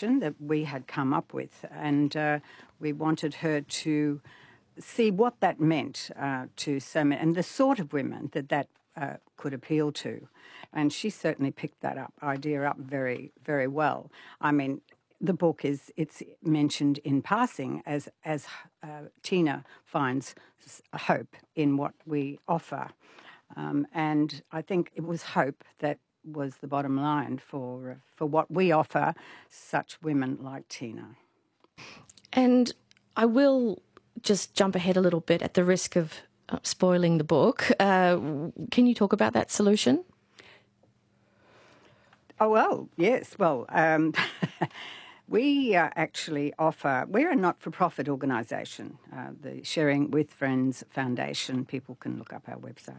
solution that we had come up with, and we wanted her to see what that meant to so many, and the sort of women that could appeal to. And she certainly picked that idea up very, very well. I mean, the book it's mentioned in passing as Tina finds hope in what we offer. And I think it was hope that was the bottom line for what we offer such women like Tina. And I will just jump ahead a little bit at the risk of spoiling the book. Can you talk about that solution? Oh, well, yes. Well, we actually offer, we're a not-for-profit organisation, the Sharing with Friends Foundation. People can look up our website.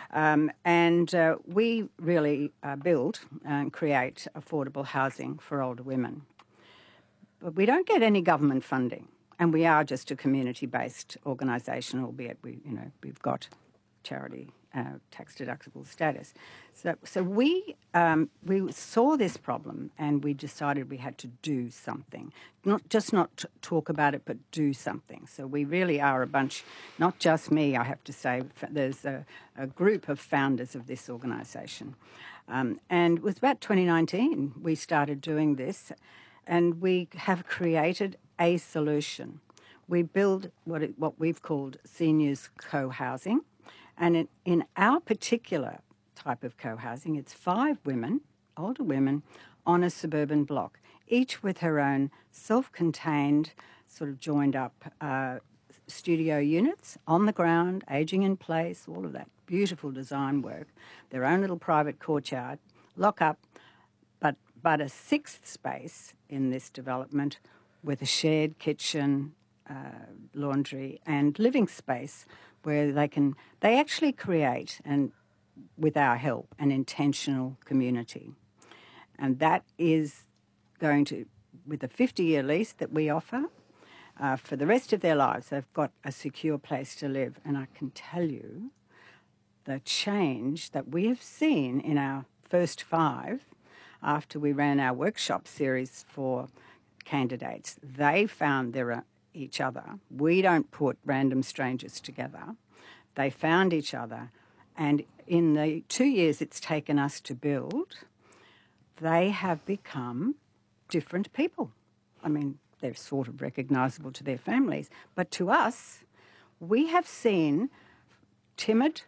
And we really build and create affordable housing for older women. But we don't get any government funding, and we are just a community-based organisation, albeit we've got charity tax-deductible status. So we saw this problem, and we decided we had to do something. Not talk about it, but do something. So we really are a bunch, not just me, I have to say. There's a group of founders of this organisation. And it was about 2019 we started doing this, and we have created a solution. We build what we've called seniors co-housing. And in our particular type of co-housing, it's 5 women, older women, on a suburban block, each with her own self-contained, sort of joined-up studio units on the ground, ageing in place, all of that beautiful design work, their own little private courtyard, lock up, but a 6th space in this development with a shared kitchen, laundry and living space where they actually create, and with our help, an intentional community. And that is going to, with a 50-year lease that we offer, for the rest of their lives, they've got a secure place to live. And I can tell you the change that we have seen in our first 5, after we ran our workshop series for candidates. They found each other. We don't put random strangers together. They found each other, and in the 2 years it's taken us to build, they have become different people. I mean, they're sort of recognisable to their families, but to us, we have seen timid,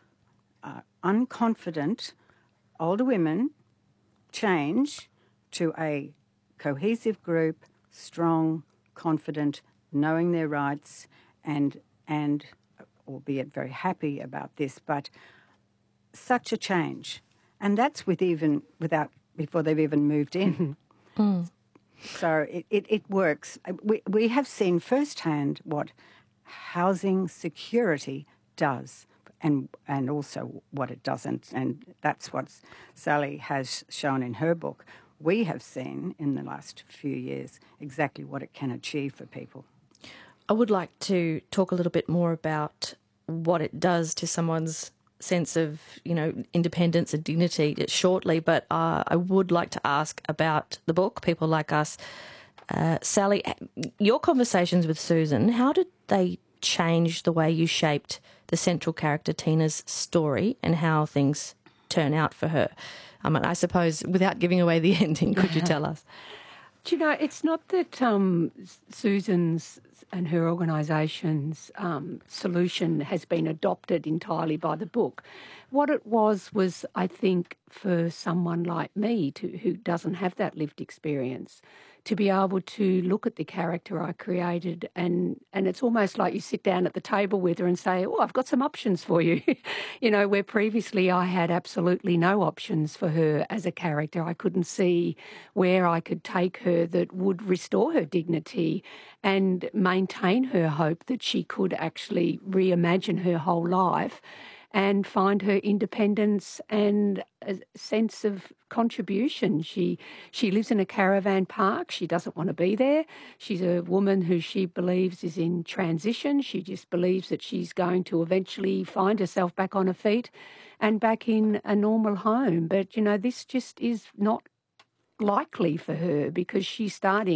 unconfident older women change to a cohesive group, strong, confident, knowing their rights, and albeit very happy about this, but such a change. And that's before they've even moved in. So it works. We have seen firsthand what housing security does, and also what it doesn't. And that's what Sally has shown in her book. We have seen in the last few years exactly what it can achieve for people. I would like to talk a little bit more about what it does to someone's sense of, independence and dignity shortly, but I would like to ask about the book, People Like Us. Sally, your conversations with Susan, how did they change the way you shaped the central character Tina's story and how things turn out for her? I suppose, without giving away the ending, could you tell us? Do you know, it's not that Susan's and her organisation's solution has been adopted entirely by the book. What it was, I think, for someone like me who doesn't have that lived experience, to be able to look at the character I created and it's almost like you sit down at the table with her and say, oh, I've got some options for you. Where previously I had absolutely no options for her as a character. I couldn't see where I could take her that would restore her dignity and maintain her hope that she could actually reimagine her whole life and find her independence and a sense of contribution. She lives in a caravan park. She doesn't want to be there. She's a woman who she believes is in transition. She just believes that she's going to eventually find herself back on her feet and back in a normal home. But, this just is not likely for her because she's starting